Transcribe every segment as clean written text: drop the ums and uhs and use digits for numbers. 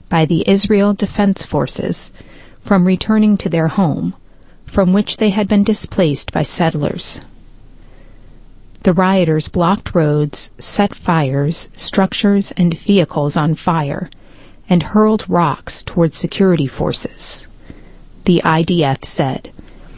by the Israel Defense Forces from returning to their home, from which they had been displaced by settlers. The rioters blocked roads, set fires, structures, and vehicles on fire, and hurled rocks towards security forces, the IDF said.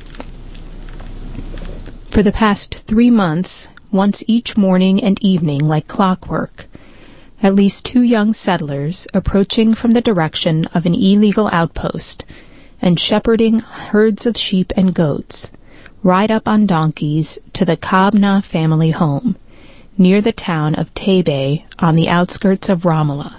For the past 3 months, once each morning and evening like clockwork, at least 2 young settlers, approaching from the direction of an illegal outpost and shepherding herds of sheep and goats, ride up on donkeys to the Kabna family home, near the town of Tebe on the outskirts of Ramallah.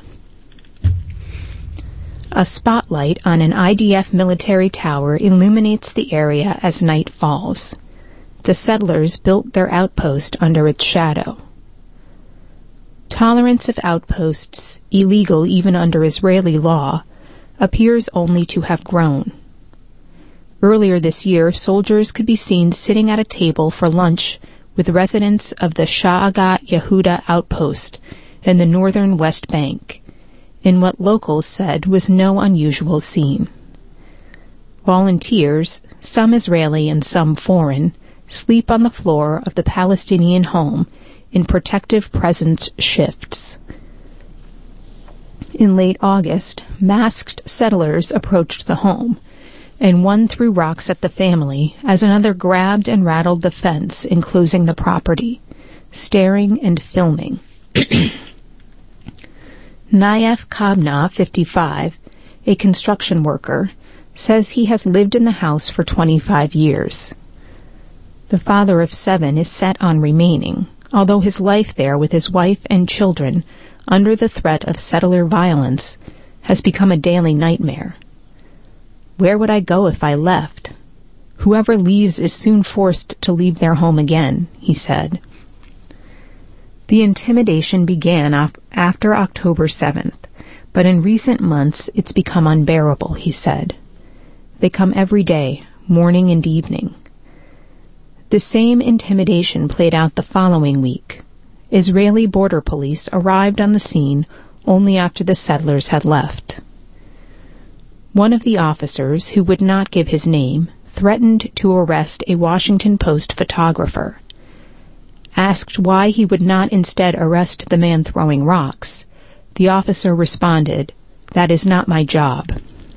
A spotlight on an IDF military tower illuminates the area as night falls. The settlers built their outpost under its shadow. Tolerance of outposts, illegal even under Israeli law, appears only to have grown. Earlier this year, soldiers could be seen sitting at a table for lunch with residents of the Sha'agat Yehuda outpost in the northern West Bank, in what locals said was no unusual scene. Volunteers, some Israeli and some foreign, sleep on the floor of the Palestinian home in protective presence shifts. In late August, masked settlers approached the home, and one threw rocks at the family as another grabbed and rattled the fence enclosing the property, staring and filming. Nayef Kabna, 55, a construction worker, says he has lived in the house for 25 years. The father of 7 is set on remaining, although his life there with his wife and children, under the threat of settler violence, has become a daily nightmare. Where would I go if I left? Whoever leaves is soon forced to leave their home again, he said. The intimidation began after October 7th, but in recent months it's become unbearable, he said. They come every day, morning and evening. The same intimidation played out the following week. Israeli border police arrived on the scene only after the settlers had left. One of the officers, who would not give his name, threatened to arrest a Washington Post photographer. Asked why he would not instead arrest the man throwing rocks, the officer responded, "That is not my job."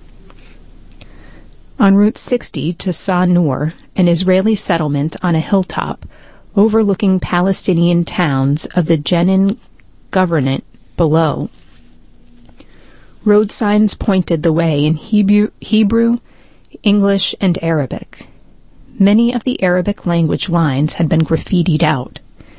On Route 60 to Sa-Nur, an Israeli settlement on a hilltop overlooking Palestinian towns of the Jenin Governorate below, road signs pointed the way in Hebrew, English, and Arabic. Many of the Arabic language lines had been graffitied out.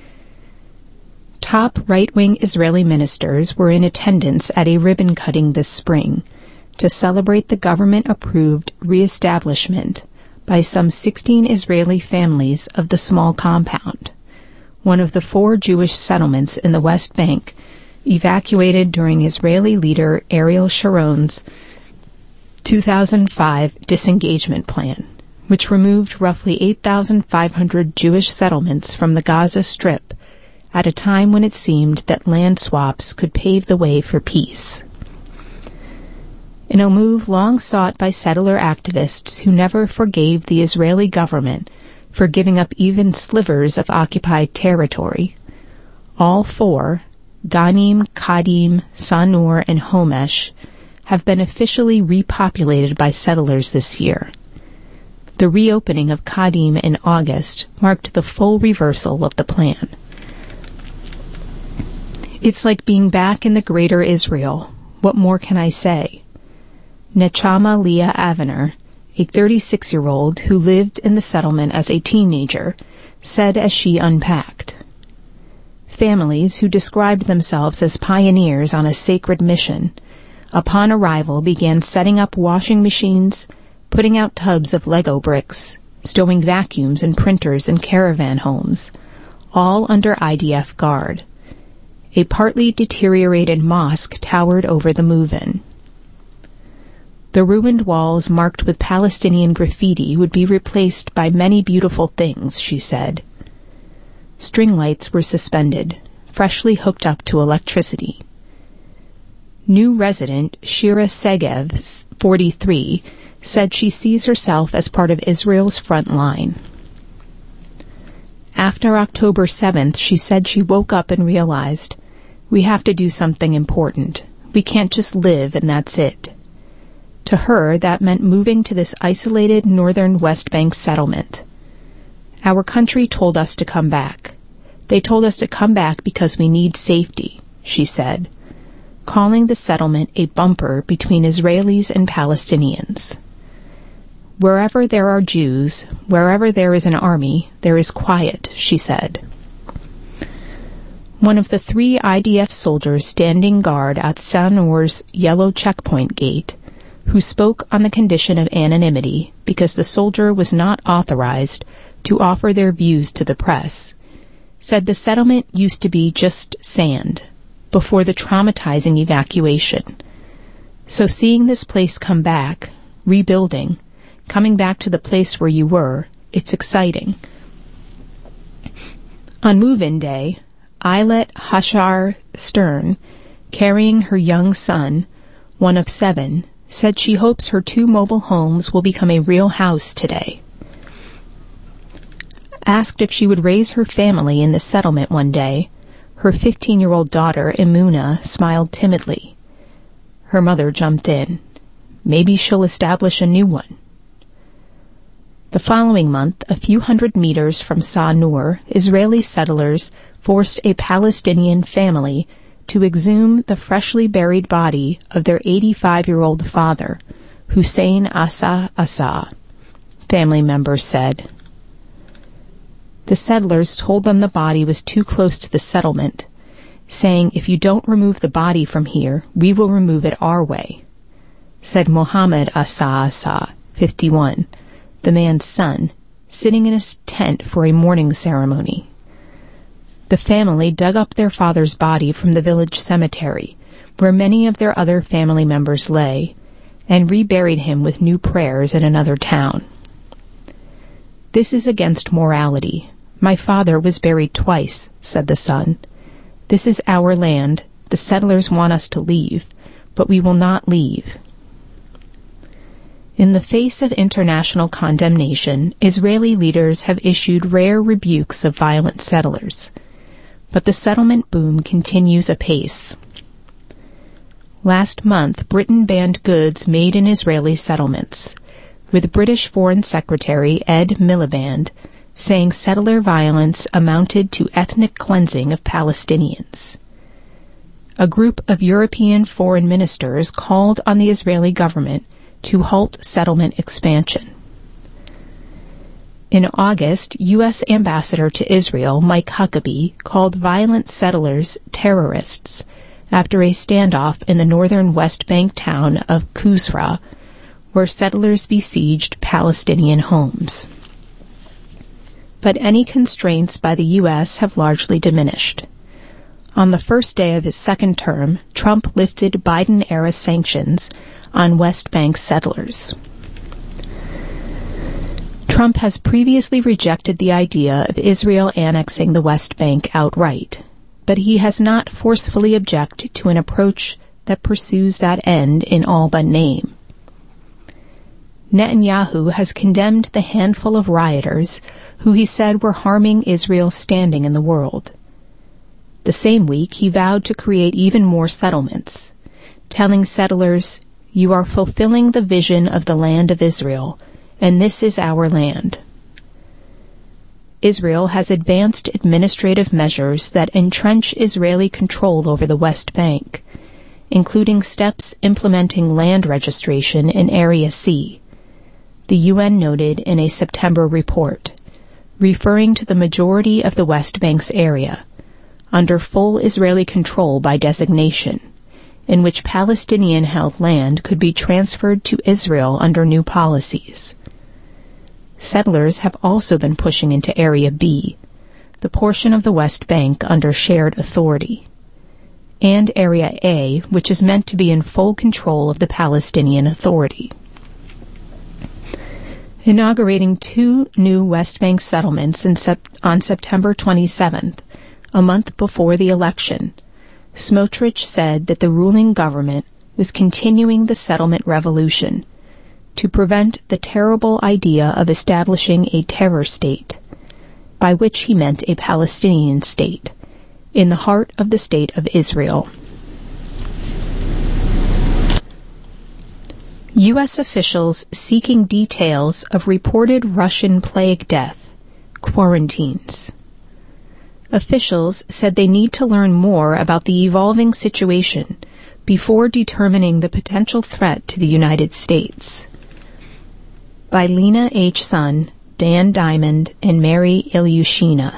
Top right-wing Israeli ministers were in attendance at a ribbon cutting this spring to celebrate the government-approved reestablishment by some 16 Israeli families of the small compound, one of the 4 Jewish settlements in the West Bank evacuated during Israeli leader Ariel Sharon's 2005 disengagement plan, which removed roughly 8,500 Jewish settlements from the Gaza Strip at a time when it seemed that land swaps could pave the way for peace. In a move long sought by settler activists who never forgave the Israeli government for giving up even slivers of occupied territory, all 4, Ghanim, Kadim, Sa-Nur, and Homesh, have been officially repopulated by settlers this year. The reopening of Kadim in August marked the full reversal of the plan. It's like being back in the greater Israel. What more can I say? Nechama Leah Avener, a 36-year-old who lived in the settlement as a teenager, said as she unpacked. Families who described themselves as pioneers on a sacred mission, upon arrival began setting up washing machines, putting out tubs of Lego bricks, stowing vacuums and printers in caravan homes, all under IDF guard. A partly deteriorated mosque towered over the move-in. The ruined walls marked with Palestinian graffiti would be replaced by many beautiful things, she said. String lights were suspended, freshly hooked up to electricity. New resident Shira Segev, 43, said she sees herself as part of Israel's front line. After October 7th, she said she woke up and realized, we have to do something important. We can't just live and that's it. To her, that meant moving to this isolated northern West Bank settlement. Our country told us to come back. They told us to come back because we need safety, she said, calling the settlement a bumper between Israelis and Palestinians. Wherever there are Jews, wherever there is an army, there is quiet, she said. One of the 3 IDF soldiers standing guard at Sanur's yellow checkpoint gate, who spoke on the condition of anonymity because the soldier was not authorized to offer their views to the press, said the settlement used to be just sand before the traumatizing evacuation. So seeing this place come back, rebuilding, coming back to the place where you were, it's exciting. On move-in day, Eilert Hashar Stern, carrying her young son, one of 7, said she hopes her 2 mobile homes will become a real house today. Asked if she would raise her family in the settlement one day, her 15-year-old daughter, Emuna, smiled timidly. Her mother jumped in. Maybe she'll establish a new one. The following month, a few hundred meters from Sanur, Israeli settlers forced a Palestinian family to exhume the freshly buried body of their 85-year-old father, Hussein Asa, family members said. The settlers told them the body was too close to the settlement, saying, if you don't remove the body from here, we will remove it our way, said Mohammed Asa, 51, the man's son, sitting in his tent for a mourning ceremony. The family dug up their father's body from the village cemetery, where many of their other family members lay, and reburied him with new prayers in another town. This is against morality. My father was buried twice, said the son. This is our land. The settlers want us to leave, but we will not leave. In the face of international condemnation, Israeli leaders have issued rare rebukes of violent settlers. But the settlement boom continues apace. Last month, Britain banned goods made in Israeli settlements, with British Foreign Secretary Ed Miliband saying settler violence amounted to ethnic cleansing of Palestinians. A group of European foreign ministers called on the Israeli government to halt settlement expansion. In August, U.S. Ambassador to Israel Mike Huckabee called violent settlers terrorists after a standoff in the northern West Bank town of Qusra, where settlers besieged Palestinian homes. But any constraints by the U.S. have largely diminished. On the first day of his second term, Trump lifted Biden-era sanctions on West Bank settlers. Trump has previously rejected the idea of Israel annexing the West Bank outright, but he has not forcefully objected to an approach that pursues that end in all but name. Netanyahu has condemned the handful of rioters who he said were harming Israel's standing in the world. The same week, he vowed to create even more settlements, telling settlers, "You are fulfilling the vision of the land of Israel, and this is our land." Israel has advanced administrative measures that entrench Israeli control over the West Bank, including steps implementing land registration in Area C, the UN noted in a September report, referring to the majority of the West Bank's area, under full Israeli control by designation, in which Palestinian-held land could be transferred to Israel under new policies. Settlers have also been pushing into Area B, the portion of the West Bank under shared authority, and Area A, which is meant to be in full control of the Palestinian Authority. Inaugurating 2 new West Bank settlements on September 27th, a month before the election, Smotrich said that the ruling government was continuing the settlement revolution to prevent the terrible idea of establishing a terror state, by which he meant a Palestinian state, in the heart of the State of Israel. U.S. officials seeking details of reported Russian plague death, quarantines. Officials said they need to learn more about the evolving situation before determining the potential threat to the United States. By Lena H. Sun, Dan Diamond, and Mary Ilyushina.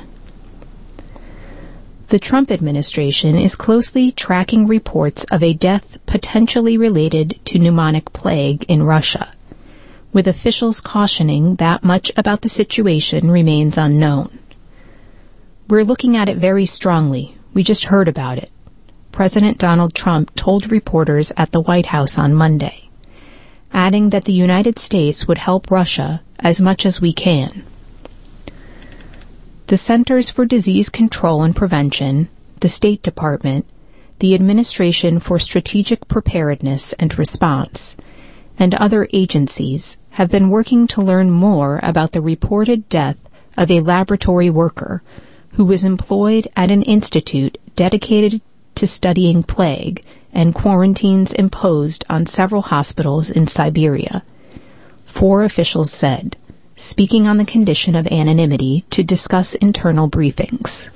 The Trump administration is closely tracking reports of a death potentially related to pneumonic plague in Russia, with officials cautioning that much about the situation remains unknown. "We're looking at it very strongly. We just heard about it," President Donald Trump told reporters at the White House on Monday, adding that the United States would help Russia as much as we can. The Centers for Disease Control and Prevention, the State Department, the Administration for Strategic Preparedness and Response, and other agencies have been working to learn more about the reported death of a laboratory worker who was employed at an institute dedicated to studying plague and quarantines imposed on several hospitals in Siberia, 4 officials said, speaking on the condition of anonymity to discuss internal briefings.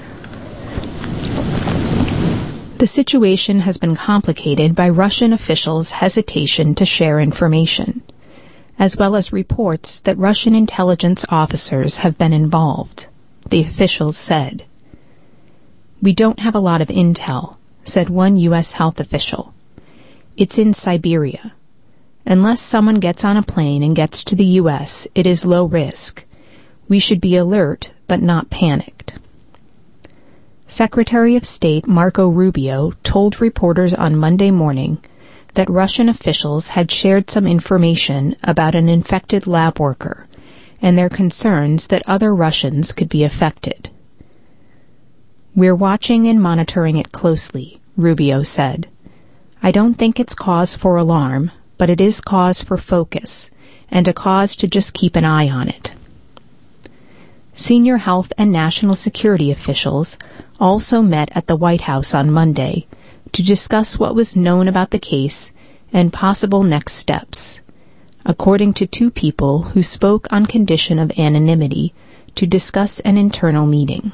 The situation has been complicated by Russian officials' hesitation to share information, as well as reports that Russian intelligence officers have been involved, the officials said. "We don't have a lot of intel," said one U.S. health official. "It's in Siberia. Unless someone gets on a plane and gets to the U.S., it is low risk. We should be alert, but not panicked." Secretary of State Marco Rubio told reporters on Monday morning that Russian officials had shared some information about an infected lab worker and their concerns that other Russians could be affected. "We're watching and monitoring it closely," Rubio said. "I don't think it's cause for alarm, but it is cause for focus, and a cause to just keep an eye on it." Senior health and national security officials also met at the White House on Monday to discuss what was known about the case and possible next steps, according to 2 people who spoke on condition of anonymity to discuss an internal meeting.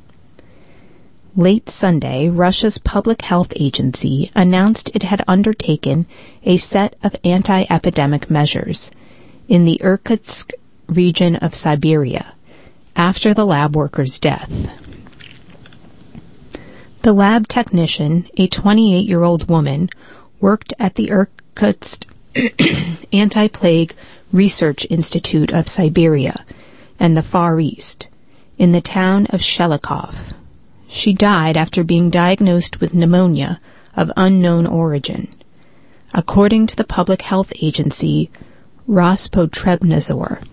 Late Sunday, Russia's public health agency announced it had undertaken a set of anti-epidemic measures in the Irkutsk region of Siberia after the lab worker's death. The lab technician, a 28-year-old woman, worked at the Irkutsk Anti-Plague Research Institute of Siberia and the Far East, in the town of Shelikov. She died after being diagnosed with pneumonia of unknown origin, according to the public health agency Rospotrebnadzor.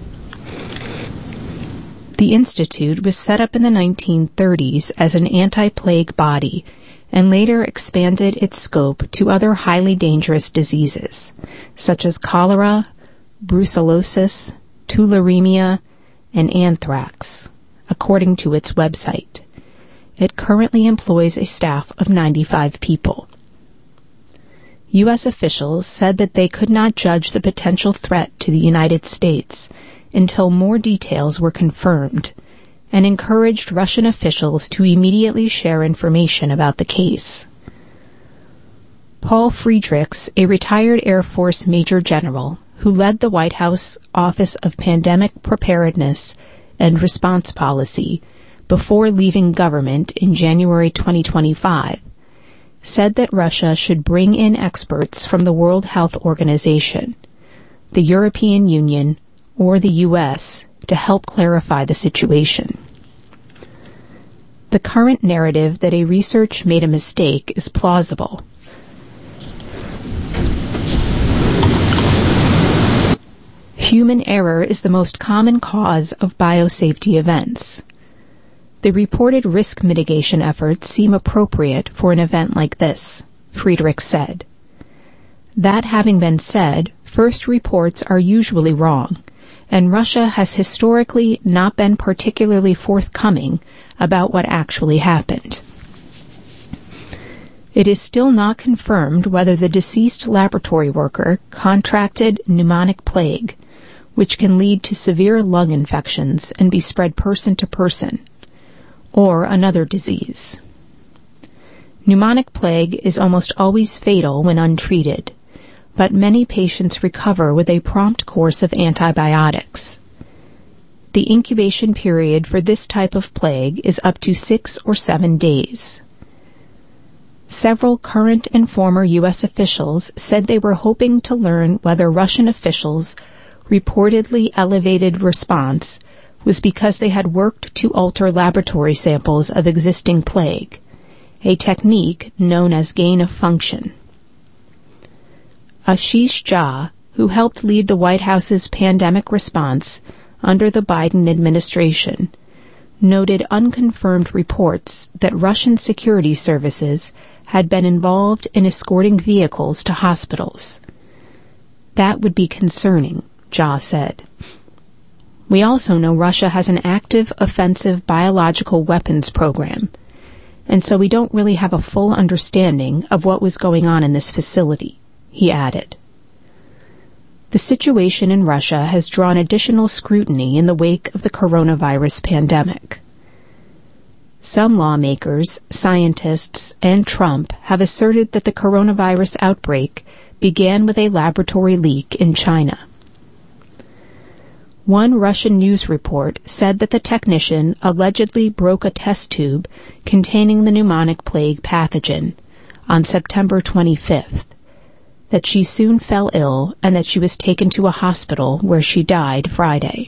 The institute was set up in the 1930s as an anti-plague body and later expanded its scope to other highly dangerous diseases, such as cholera, brucellosis, tularemia, and anthrax, according to its website. It currently employs a staff of 95 people. U.S. officials said that they could not judge the potential threat to the United States until more details were confirmed, and encouraged Russian officials to immediately share information about the case. Paul Friedrichs, a retired Air Force Major General who led the White House Office of Pandemic Preparedness and Response Policy before leaving government in January 2025, said that Russia should bring in experts from the World Health Organization, the European Union, or the U.S. to help clarify the situation. The current narrative that a research made a mistake is plausible. Human error is the most common cause of biosafety events. The reported risk mitigation efforts seem appropriate for an event like this, Friedrich said. That having been said, first reports are usually wrong, and Russia has historically not been particularly forthcoming about what actually happened. It is still not confirmed whether the deceased laboratory worker contracted pneumonic plague, which can lead to severe lung infections and be spread person to person, or another disease. Pneumonic plague is almost always fatal when untreated, but many patients recover with a prompt course of antibiotics. The incubation period for this type of plague is up to 6 or 7 days. Several current and former U.S. officials said they were hoping to learn whether Russian officials' reportedly elevated response was because they had worked to alter laboratory samples of existing plague, a technique known as gain of function. Ashish Jha, who helped lead the White House's pandemic response under the Biden administration, noted unconfirmed reports that Russian security services had been involved in escorting vehicles to hospitals. That would be concerning, Jha said. We also know Russia has an active offensive biological weapons program, and so we don't really have a full understanding of what was going on in this facility, he added. The situation in Russia has drawn additional scrutiny in the wake of the coronavirus pandemic. Some lawmakers, scientists, and Trump have asserted that the coronavirus outbreak began with a laboratory leak in China. One Russian news report said that the technician allegedly broke a test tube containing the pneumonic plague pathogen on September 25th, that she soon fell ill and that she was taken to a hospital where she died Friday.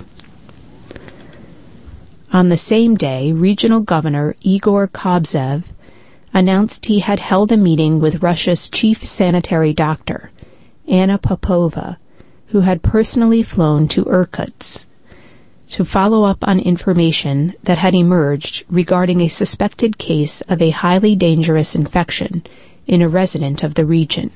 On the same day, Regional Governor Igor Kobzev announced he had held a meeting with Russia's chief sanitary doctor, Anna Popova, who had personally flown to Irkutsk to follow up on information that had emerged regarding a suspected case of a highly dangerous infection in a resident of the region.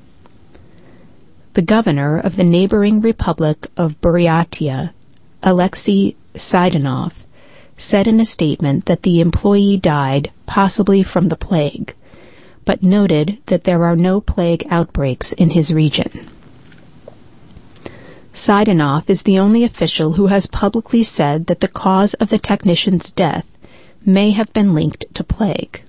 The governor of the neighboring Republic of Buryatia, Alexei Sidanov, said in a statement that the employee died possibly from the plague, but noted that there are no plague outbreaks in his region. Sidanov is the only official who has publicly said that the cause of the technician's death may have been linked to plague.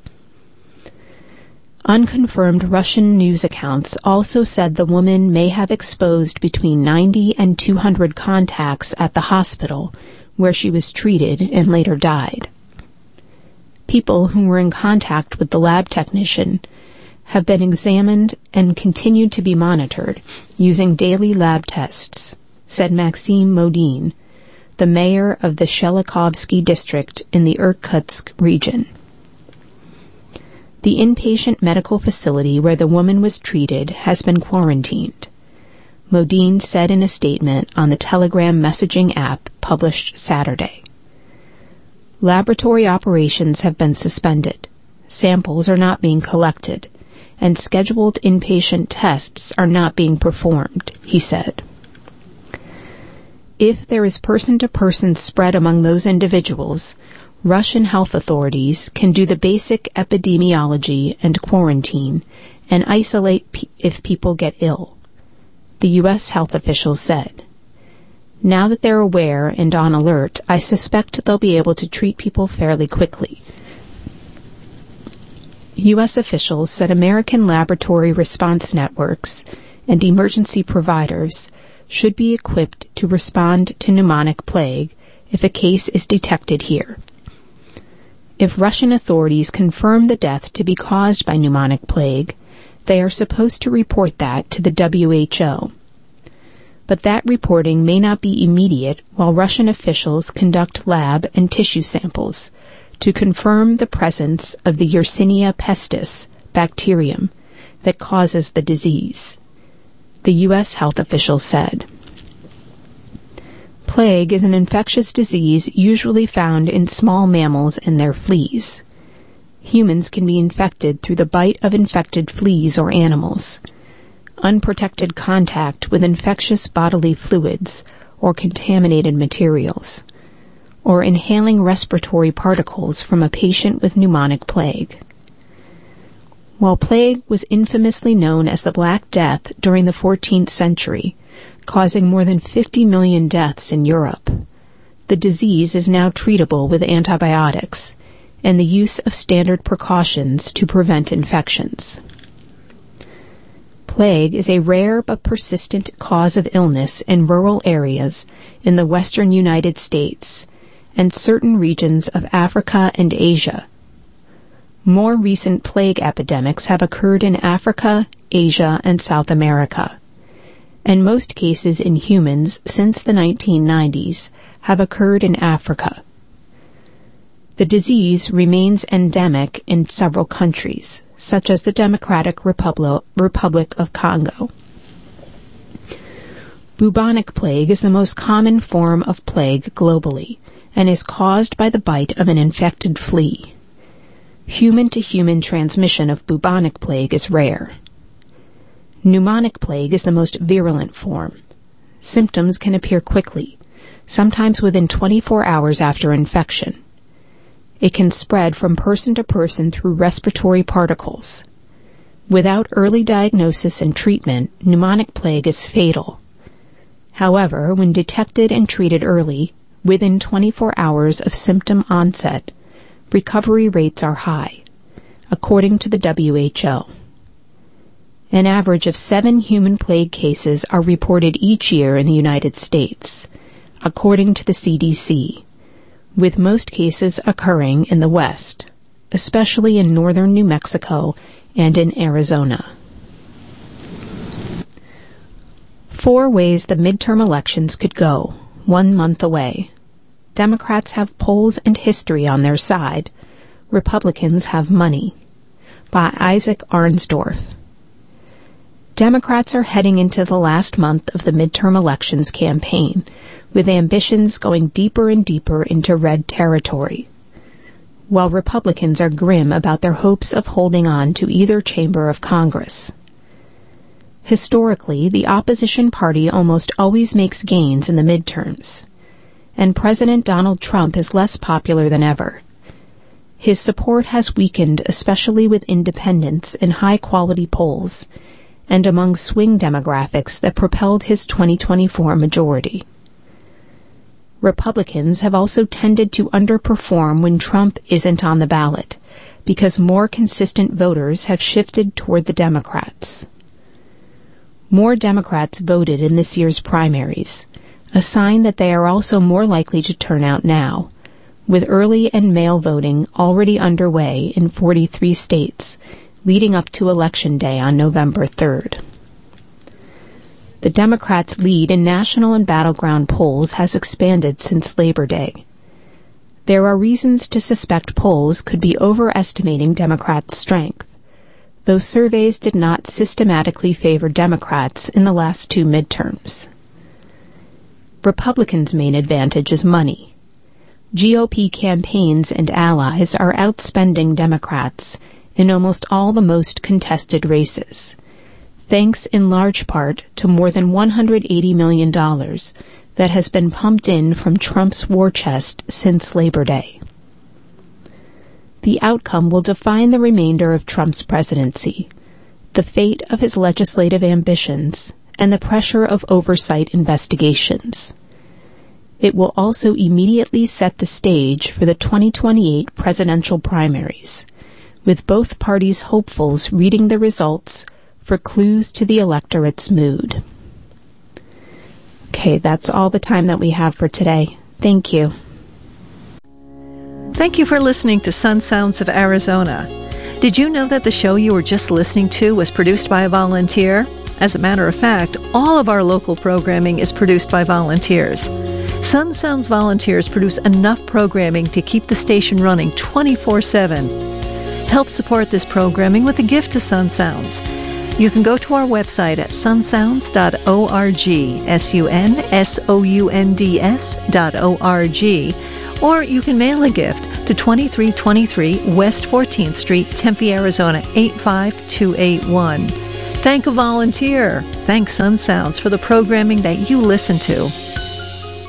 Unconfirmed Russian news accounts also said the woman may have exposed between 90 and 200 contacts at the hospital where she was treated and later died. People who were in contact with the lab technician have been examined and continued to be monitored using daily lab tests, said Maxim Modin, the mayor of the Shelikovsky district in the Irkutsk region. The inpatient medical facility where the woman was treated has been quarantined, Modin said in a statement on the Telegram messaging app published Saturday. Laboratory operations have been suspended, samples are not being collected, and scheduled inpatient tests are not being performed, he said. If there is person-to-person spread among those individuals, Russian health authorities can do the basic epidemiology and quarantine and isolate if people get ill, the U.S. health officials said. Now that they're aware and on alert, I suspect they'll be able to treat people fairly quickly. U.S. officials said American laboratory response networks and emergency providers should be equipped to respond to pneumonic plague if a case is detected here. If Russian authorities confirm the death to be caused by pneumonic plague, they are supposed to report that to the WHO. But that reporting may not be immediate while Russian officials conduct lab and tissue samples to confirm the presence of the Yersinia pestis bacterium that causes the disease, the U.S. health official said. Plague is an infectious disease usually found in small mammals and their fleas. Humans can be infected through the bite of infected fleas or animals, unprotected contact with infectious bodily fluids or contaminated materials, or inhaling respiratory particles from a patient with pneumonic plague. While plague was infamously known as the Black Death during the 14th century, causing more than 50 million deaths in Europe, the disease is now treatable with antibiotics and the use of standard precautions to prevent infections. Plague is a rare but persistent cause of illness in rural areas in the western United States and certain regions of Africa and Asia. More recent plague epidemics have occurred in Africa, Asia, and South America, and most cases in humans since the 1990s have occurred in Africa. The disease remains endemic in several countries, such as the Democratic Republic of Congo. Bubonic plague is the most common form of plague globally and is caused by the bite of an infected flea. Human-to-human transmission of bubonic plague is rare. Pneumonic plague is the most virulent form. Symptoms can appear quickly, sometimes within 24 hours after infection. It can spread from person to person through respiratory particles. Without early diagnosis and treatment, pneumonic plague is fatal. However, when detected and treated early, within 24 hours of symptom onset, recovery rates are high, according to the WHO. An average of 7 human plague cases are reported each year in the United States, according to the CDC, with most cases occurring in the West, especially in northern New Mexico and in Arizona. 4 ways the midterm elections could go, 1 month away. Democrats have polls and history on their side. Republicans have money. By Isaac Arnsdorf. Democrats are heading into the last month of the midterm elections campaign, with ambitions going deeper and deeper into red territory, while Republicans are grim about their hopes of holding on to either chamber of Congress. Historically, the opposition party almost always makes gains in the midterms, and President Donald Trump is less popular than ever. His support has weakened, especially with independents in high-quality polls and among swing demographics that propelled his 2024 majority. Republicans have also tended to underperform when Trump isn't on the ballot, because more consistent voters have shifted toward the Democrats. More Democrats voted in this year's primaries, a sign that they are also more likely to turn out now, with early and mail voting already underway in 43 states, leading up to Election Day on November 3rd. The Democrats' lead in national and battleground polls has expanded since Labor Day. There are reasons to suspect polls could be overestimating Democrats' strength, though surveys did not systematically favor Democrats in the last 2 midterms. Republicans' main advantage is money. GOP campaigns and allies are outspending Democrats in almost all the most contested races, thanks in large part to more than $180 million that has been pumped in from Trump's war chest since Labor Day. The outcome will define the remainder of Trump's presidency, the fate of his legislative ambitions, and the pressure of oversight investigations. It will also immediately set the stage for the 2028 presidential primaries, with both parties' hopefuls reading the results for clues to the electorate's mood. Okay, that's all the time that we have for today. Thank you. Thank you for listening to Sun Sounds of Arizona. Did you know that the show you were just listening to was produced by a volunteer? As a matter of fact, all of our local programming is produced by volunteers. Sun Sounds volunteers produce enough programming to keep the station running 24/7. Help support this programming with a gift to Sun Sounds. You can go to our website at sunsounds.org, sunsounds.org, or you can mail a gift to 2323 West 14th Street, Tempe, Arizona 85281. Thank a volunteer. Thank Sun Sounds for the programming that you listen to.